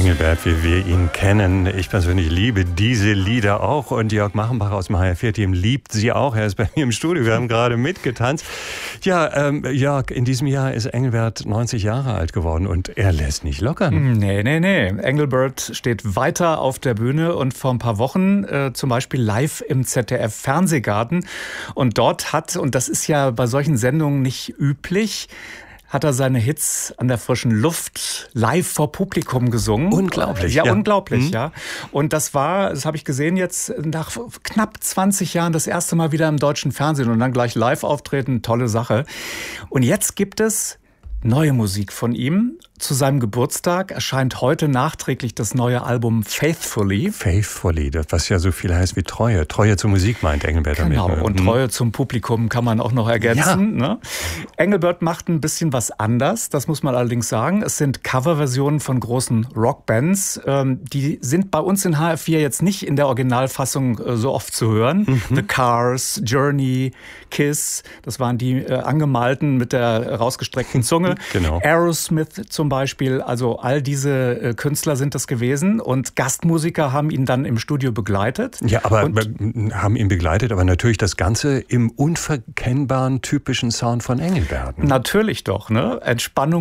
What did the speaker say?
Engelbert, wie wir ihn kennen. Ich persönlich liebe diese Lieder auch und Jörg Machenbach aus dem HR4-Team liebt sie auch. Er ist bei mir im Studio, wir haben gerade mitgetanzt. Ja, Jörg, in diesem Jahr ist Engelbert 90 Jahre alt geworden und er lässt nicht lockern. Nee. Engelbert steht weiter auf der Bühne und vor ein paar Wochen zum Beispiel live im ZDF-Fernsehgarten. Und dort und das ist ja bei solchen Sendungen nicht üblich, hat er seine Hits an der frischen Luft live vor Publikum gesungen. Unglaublich. Ja, unglaublich, ja. Und das habe ich gesehen jetzt nach knapp 20 Jahren das erste Mal wieder im deutschen Fernsehen und dann gleich live auftreten, tolle Sache. Und jetzt gibt es neue Musik von ihm. Zu seinem Geburtstag erscheint heute nachträglich das neue Album Faithfully. Faithfully, was ja so viel heißt wie Treue. Treue zur Musik meint Engelbert damit. Genau, und Treue zum Publikum kann man auch noch ergänzen. Ja. Ne? Engelbert macht ein bisschen was anders, das muss man allerdings sagen. Es sind Coverversionen von großen Rockbands. Die sind bei uns in HR4 jetzt nicht in der Originalfassung so oft zu hören. The Cars, Journey, Kiss, das waren die angemalten mit der rausgestreckten Zunge. Genau. Aerosmith zum Beispiel, also all diese Künstler sind das gewesen und Gastmusiker haben ihn dann im Studio begleitet. Ja, aber haben ihn begleitet, aber natürlich das Ganze im unverkennbaren, typischen Sound von Engelbert. Natürlich doch, ne? Entspannung